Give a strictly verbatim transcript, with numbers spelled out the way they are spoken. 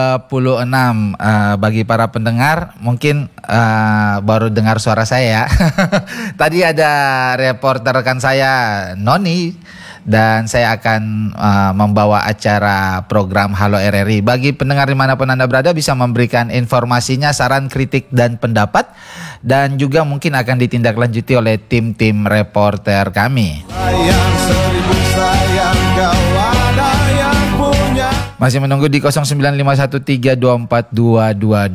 puluh enam uh, bagi para pendengar mungkin uh, baru dengar suara saya. Tadi ada reporter rekan saya Noni dan saya akan uh, membawa acara program Halo R R I. Bagi pendengar dimanapun Anda berada bisa memberikan informasinya, saran, kritik dan pendapat, dan juga mungkin akan ditindaklanjuti oleh tim-tim reporter kami. Sayang, seribu sayang, kau ada yang punya. Masih menunggu di nol sembilan lima satu tiga dua empat dua dua